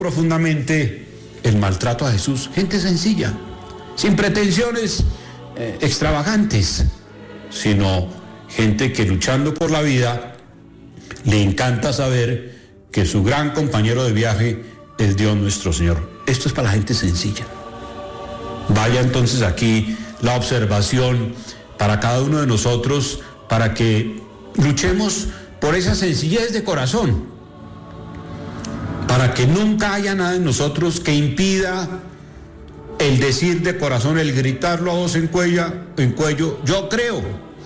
profundamente el maltrato a Jesús, gente sencilla, sin pretensiones extravagantes, sino gente que luchando por la vida le encanta saber que su gran compañero de viaje es Dios nuestro Señor. Esto es para la gente sencilla. Vaya entonces aquí la observación para cada uno de nosotros, para que luchemos por esa sencillez de corazón, para que nunca haya nada en nosotros que impida el decir de corazón, el gritarlo a voz en cuello, yo creo.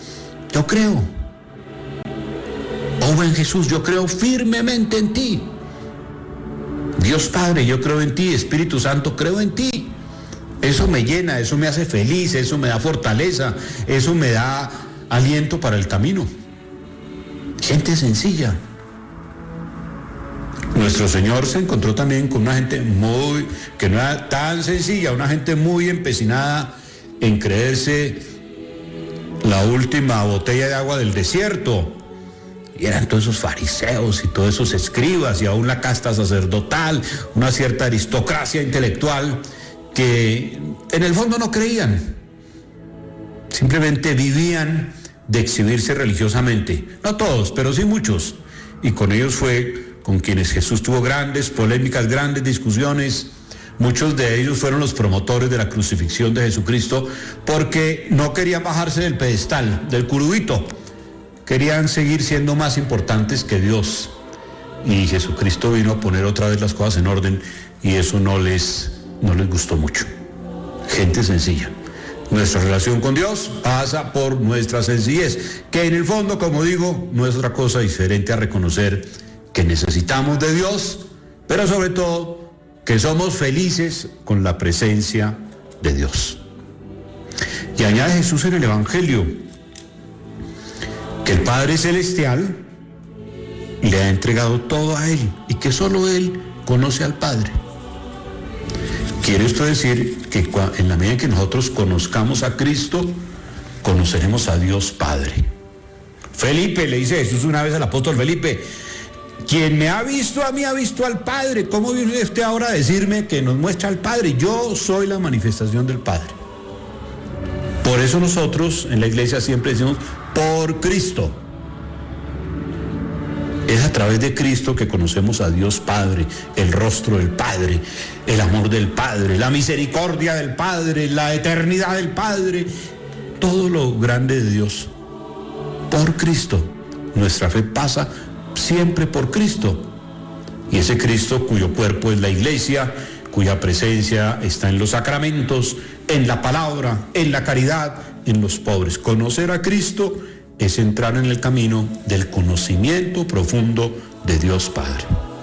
Oh buen Jesús, yo creo firmemente en ti. Dios Padre, yo creo en ti. Espíritu Santo, creo en ti. Eso me llena, eso me hace feliz, eso me da fortaleza, eso me da aliento para el camino. Gente sencilla. Nuestro Señor se encontró también con una gente que no era tan sencilla, una gente muy empecinada en creerse la última botella de agua del desierto. Y eran todos esos fariseos y todos esos escribas y aún la casta sacerdotal, una cierta aristocracia intelectual que en el fondo no creían, simplemente vivían de exhibirse religiosamente. No todos, pero sí muchos. Y con ellos fue con quienes Jesús tuvo grandes polémicas, grandes discusiones. Muchos de ellos fueron los promotores de la crucifixión de Jesucristo porque no querían bajarse del pedestal, del curubito. Querían seguir siendo más importantes que Dios. Y Jesucristo vino a poner otra vez las cosas en orden y eso no les gustó mucho. Gente sencilla. Nuestra relación con Dios pasa por nuestra sencillez, que en el fondo, como digo, no es otra cosa diferente a reconocer que necesitamos de Dios, pero sobre todo que somos felices con la presencia de Dios. Y añade Jesús en el Evangelio que el Padre Celestial le ha entregado todo a Él y que solo Él conoce al Padre. Quiere esto decir que en la medida en que nosotros conozcamos a Cristo, conoceremos a Dios Padre. Felipe, le dice Jesús una vez al apóstol Felipe, quien me ha visto a mí ha visto al Padre. ¿Cómo viene usted ahora a decirme que nos muestra al Padre? Yo soy la manifestación del Padre. Por eso nosotros en la iglesia siempre decimos, por Cristo. Es a través de Cristo que conocemos a Dios Padre, el rostro del Padre, el amor del Padre, la misericordia del Padre, la eternidad del Padre, todo lo grande de Dios. Por Cristo. Nuestra fe pasa siempre por Cristo. Y ese Cristo cuyo cuerpo es la iglesia, cuya presencia está en los sacramentos, en la palabra, en la caridad, en los pobres. Conocer a Cristo es entrar en el camino del conocimiento profundo de Dios Padre.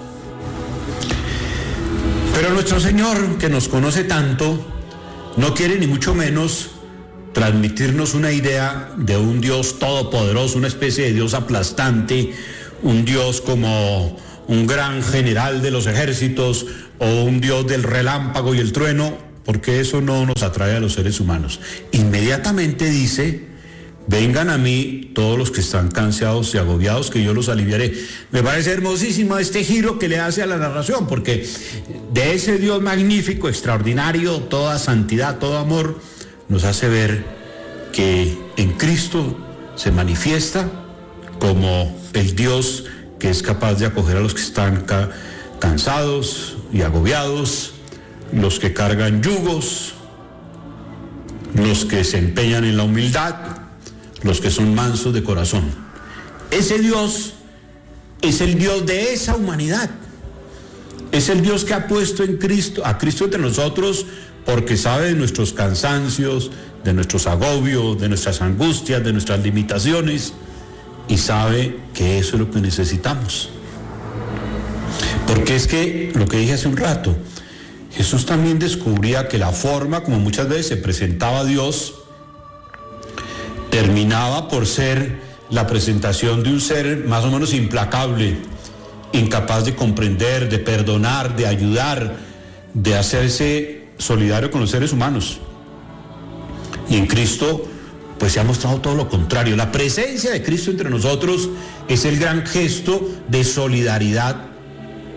Pero nuestro Señor, que nos conoce tanto, no quiere ni mucho menos transmitirnos una idea de un Dios todopoderoso, una especie de Dios aplastante, un Dios como un gran general de los ejércitos o un Dios del relámpago y el trueno, porque eso no nos atrae a los seres humanos. Inmediatamente dice, vengan a mí todos los que están cansados y agobiados, que yo los aliviaré. Me parece hermosísimo este giro que le hace a la narración, porque de ese Dios magnífico, extraordinario, toda santidad, todo amor, nos hace ver que en Cristo se manifiesta como el Dios que es capaz de acoger a los que están cansados y agobiados, los que cargan yugos, los que se empeñan en la humildad, los que son mansos de corazón. Ese Dios es el Dios de esa humanidad. Es el Dios que ha puesto a Cristo entre nosotros, porque sabe de nuestros cansancios, de nuestros agobios, de nuestras angustias, de nuestras limitaciones, y sabe que eso es lo que necesitamos. Porque es que, lo que dije hace un rato, Jesús también descubría que la forma como muchas veces se presentaba a Dios terminaba por ser la presentación de un ser más o menos implacable, incapaz de comprender, de perdonar, de ayudar, de hacerse solidario con los seres humanos. Y en Cristo, pues se ha mostrado todo lo contrario. La presencia de Cristo entre nosotros es el gran gesto de solidaridad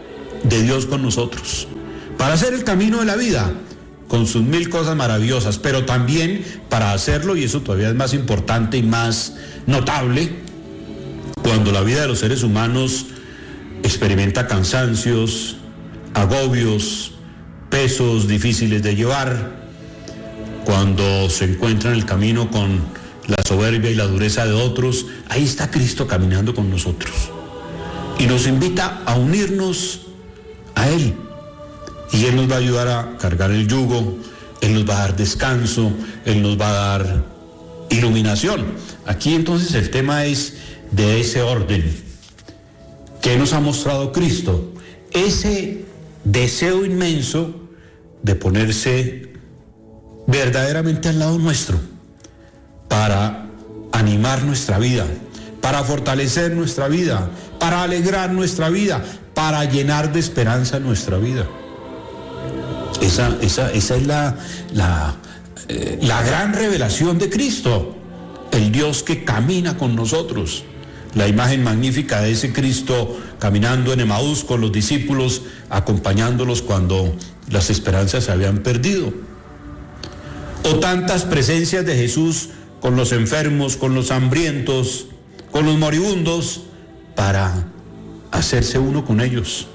de Dios con nosotros, para hacer el camino de la vida, con sus 1000 cosas maravillosas, pero también para hacerlo, y eso todavía es más importante y más notable, cuando la vida de los seres humanos experimenta cansancios, agobios, pesos difíciles de llevar, cuando se encuentra en el camino con la soberbia y la dureza de otros, ahí está Cristo caminando con nosotros y nos invita a unirnos a Él, y Él nos va a ayudar a cargar el yugo, Él nos va a dar descanso, Él nos va a dar iluminación. Aquí entonces el tema es de ese orden que nos ha mostrado Cristo, ese deseo inmenso de ponerse verdaderamente al lado nuestro para animar nuestra vida, para fortalecer nuestra vida, para alegrar nuestra vida, para llenar de esperanza nuestra vida. Esa es la gran revelación de Cristo, el Dios que camina con nosotros. La imagen magnífica de ese Cristo caminando en Emaús con los discípulos, acompañándolos cuando las esperanzas se habían perdido. O tantas presencias de Jesús con los enfermos, con los hambrientos, con los moribundos, para hacerse uno con ellos.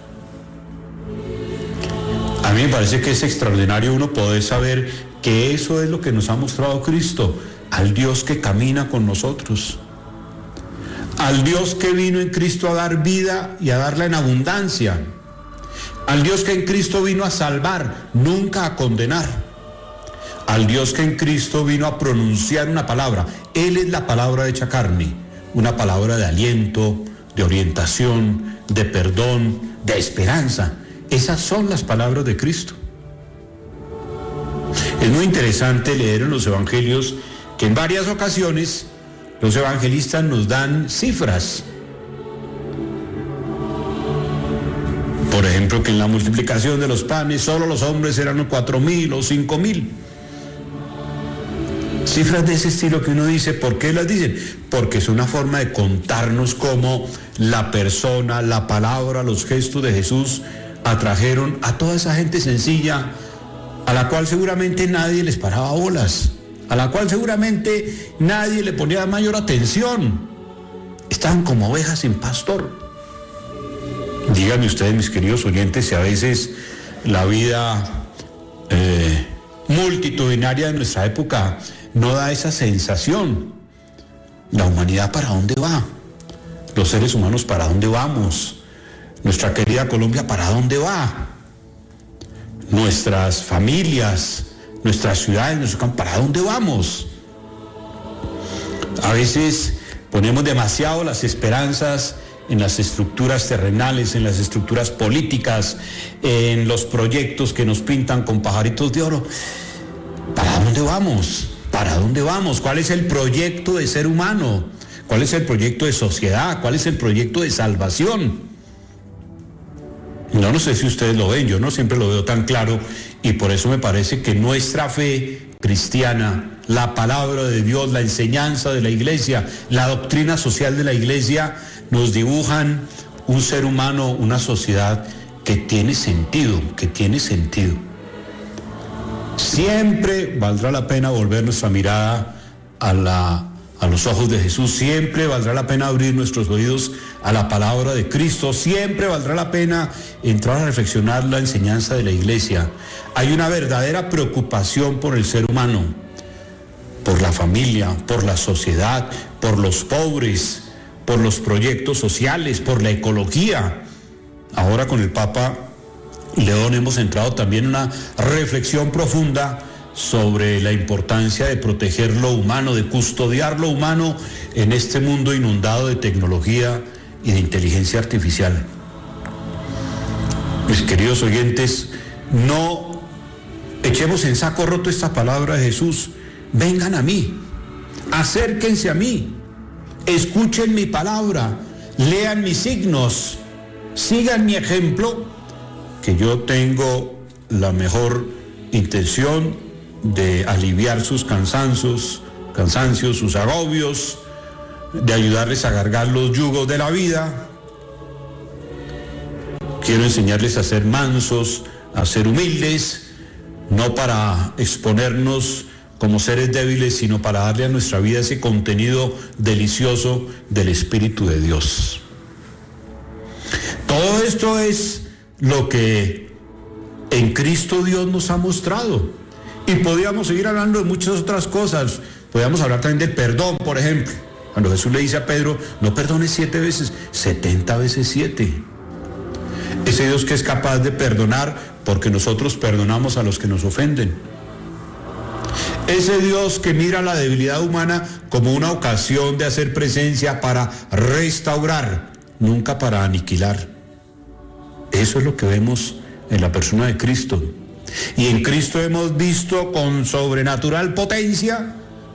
A mí me parece que es extraordinario uno poder saber que eso es lo que nos ha mostrado Cristo, al Dios que camina con nosotros, al Dios que vino en Cristo a dar vida y a darla en abundancia, al Dios que en Cristo vino a salvar, nunca a condenar, al Dios que en Cristo vino a pronunciar una palabra. Él es la palabra hecha carne, una palabra de aliento, de orientación, de perdón, de esperanza. Esas son las palabras de Cristo. Es muy interesante leer en los evangelios que en varias ocasiones los evangelistas nos dan cifras. Por ejemplo, que en la multiplicación de los panes solo los hombres eran 4.000 o 5.000. Cifras de ese estilo que uno dice, ¿por qué las dicen? Porque es una forma de contarnos cómo la persona, la palabra, los gestos de Jesús atrajeron a toda esa gente sencilla, a la cual seguramente nadie les paraba bolas, a la cual seguramente nadie le ponía mayor atención. Estaban como ovejas sin pastor. Díganme ustedes, mis queridos oyentes, si a veces la vida multitudinaria de nuestra época no da esa sensación. La humanidad, ¿para dónde va? Los seres humanos, ¿para dónde vamos? Nuestra querida Colombia, ¿para dónde va? Nuestras familias, nuestras ciudades, nuestro campo, ¿para dónde vamos? A veces ponemos demasiado las esperanzas en las estructuras terrenales, en las estructuras políticas, en los proyectos que nos pintan con pajaritos de oro. ¿Para dónde vamos? ¿Para dónde vamos? ¿Cuál es el proyecto de ser humano? ¿Cuál es el proyecto de sociedad? ¿Cuál es el proyecto de salvación? No sé si ustedes lo ven, yo no siempre lo veo tan claro, y por eso me parece que nuestra fe cristiana, la palabra de Dios, la enseñanza de la iglesia, la doctrina social de la iglesia, nos dibujan un ser humano, una sociedad que tiene sentido, Siempre valdrá la pena volver nuestra mirada a los ojos de Jesús, siempre valdrá la pena abrir nuestros oídos a la palabra de Cristo, siempre valdrá la pena entrar a reflexionar la enseñanza de la iglesia. Hay una verdadera preocupación por el ser humano, por la familia, por la sociedad, por los pobres, por los proyectos sociales, por la ecología. Ahora con el Papa León hemos entrado también en una reflexión profunda sobre la importancia de proteger lo humano, de custodiar lo humano en este mundo inundado de tecnología y de inteligencia artificial. Mis queridos oyentes, no echemos en saco roto esta palabra de Jesús. Vengan a mí, acérquense a mí, escuchen mi palabra, lean mis signos, sigan mi ejemplo, que yo tengo la mejor intención de aliviar sus cansancios, sus agobios, de ayudarles a cargar los yugos de la vida, Quiero enseñarles a ser mansos, a ser humildes, no para exponernos como seres débiles, sino para darle a nuestra vida ese contenido delicioso del Espíritu de Dios. Todo esto es lo que en Cristo Dios nos ha mostrado. Y podríamos seguir hablando de muchas otras cosas. Podríamos hablar también del perdón, por ejemplo. Cuando Jesús le dice a Pedro, no perdones 7 veces, 70 veces 7. Ese Dios que es capaz de perdonar porque nosotros perdonamos a los que nos ofenden. Ese Dios que mira la debilidad humana como una ocasión de hacer presencia para restaurar, nunca para aniquilar. Eso es lo que vemos en la persona de Cristo. Y en Cristo hemos visto con sobrenatural potencia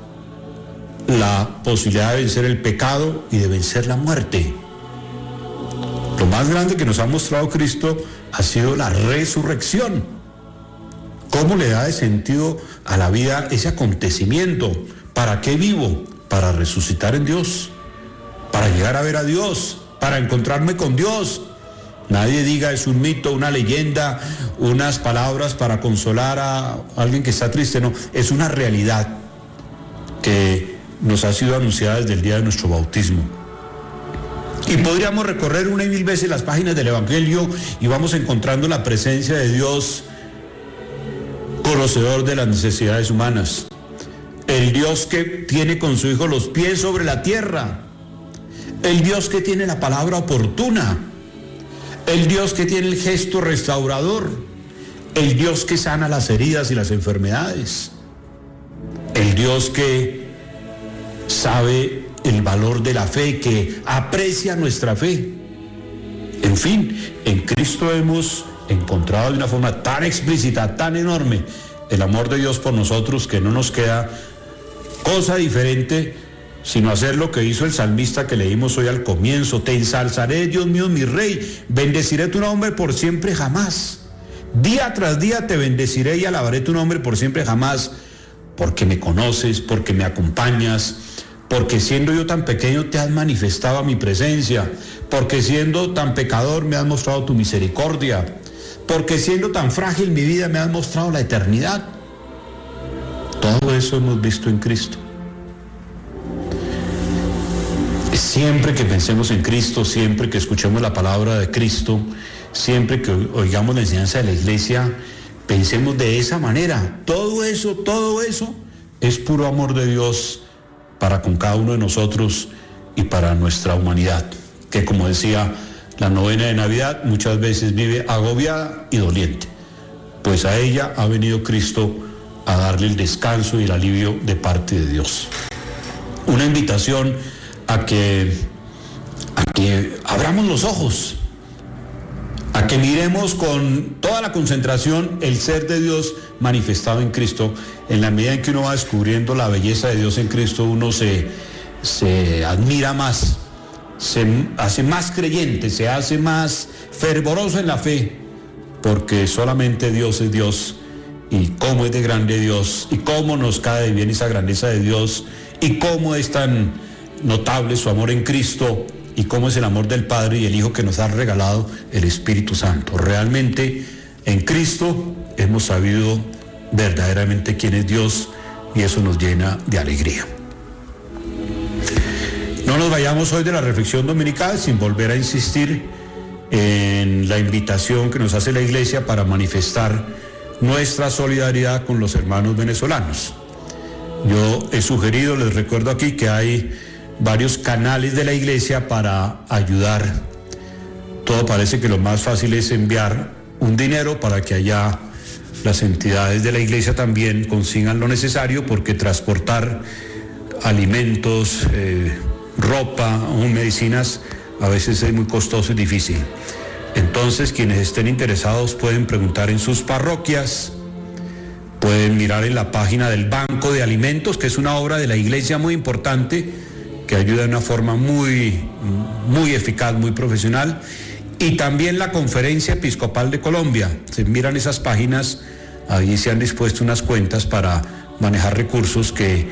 la posibilidad de vencer el pecado y de vencer la muerte. Lo más grande que nos ha mostrado Cristo ha sido la resurrección. ¿Cómo le da de sentido a la vida ese acontecimiento? ¿Para qué vivo? Para resucitar en Dios, para llegar a ver a Dios, para encontrarme con Dios. Nadie diga es un mito, una leyenda, unas palabras para consolar a alguien que está triste. No, es una realidad que nos ha sido anunciada desde el día de nuestro bautismo. Y podríamos recorrer 1 y 1000 veces las páginas del Evangelio y vamos encontrando la presencia de Dios, conocedor de las necesidades humanas. El Dios que tiene con su Hijo los pies sobre la tierra. El Dios que tiene la palabra oportuna. El Dios que tiene el gesto restaurador. El Dios que sana las heridas y las enfermedades. El Dios que sabe el valor de la fe, que aprecia nuestra fe. En fin, en Cristo hemos encontrado de una forma tan explícita, tan enorme, el amor de Dios por nosotros, que no nos queda cosa diferente sino hacer lo que hizo el salmista que leímos hoy al comienzo. Te ensalzaré, Dios mío, mi Rey, bendeciré tu nombre por siempre jamás. Día tras día te bendeciré y alabaré tu nombre por siempre jamás, porque me conoces, porque me acompañas, porque siendo yo tan pequeño te has manifestado a mi presencia, porque siendo tan pecador me has mostrado tu misericordia, porque siendo tan frágil mi vida me has mostrado la eternidad. Todo eso hemos visto en Cristo. Siempre que pensemos en Cristo, siempre que escuchemos la palabra de Cristo, siempre que oigamos la enseñanza de la iglesia, pensemos de esa manera. Todo eso es puro amor de Dios para con cada uno de nosotros y para nuestra humanidad, que como decía la novena de Navidad, muchas veces vive agobiada y doliente, pues a ella ha venido Cristo a darle el descanso y el alivio de parte de Dios. Una invitación a que abramos los ojos, a que miremos con toda la concentración el ser de Dios manifestado en Cristo. En la medida en que uno va descubriendo la belleza de Dios en Cristo, uno se admira más, se hace más creyente, se hace más fervoroso en la fe, porque solamente Dios es Dios, y cómo es de grande Dios, y cómo nos cae bien esa grandeza de Dios, y cómo es tan notable su amor en Cristo, y cómo es el amor del Padre y el Hijo que nos ha regalado el Espíritu Santo. Realmente en Cristo hemos sabido verdaderamente quién es Dios, y eso nos llena de alegría. No nos vayamos hoy de la reflexión dominical sin volver a insistir en la invitación que nos hace la Iglesia para manifestar nuestra solidaridad con los hermanos venezolanos. Yo he sugerido, les recuerdo aquí, que hay varios canales de la Iglesia para ayudar. Todo parece que lo más fácil es enviar un dinero para que allá las entidades de la Iglesia también consigan lo necesario, porque transportar alimentos, ropa, medicinas, a veces es muy costoso y difícil. Entonces, quienes estén interesados pueden preguntar en sus parroquias, pueden mirar en la página del Banco de Alimentos, que es una obra de la Iglesia muy importante, que ayuda de una forma muy eficaz, muy profesional, y también la Conferencia Episcopal de Colombia. Se miran esas páginas, allí se han dispuesto unas cuentas para manejar recursos que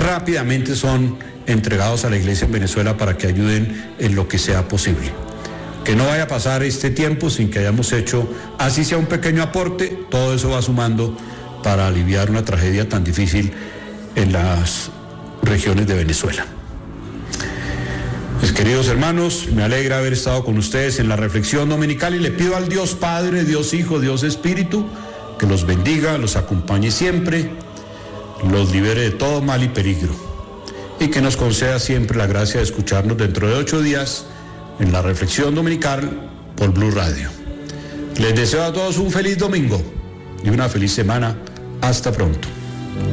rápidamente son entregados a la Iglesia en Venezuela para que ayuden en lo que sea posible. que no vaya a pasar este tiempo sin que hayamos hecho, así sea un pequeño aporte. Todo eso va sumando para aliviar una tragedia tan difícil en las regiones de Venezuela. Mis queridos hermanos, me alegra haber estado con ustedes en la reflexión dominical y le pido al Dios Padre, Dios Hijo, Dios Espíritu, que los bendiga, los acompañe siempre, los libere de todo mal y peligro, y que nos conceda siempre la gracia de escucharnos dentro de 8 días en la reflexión dominical por Blue Radio. Les deseo a todos un feliz domingo y una feliz semana. Hasta pronto.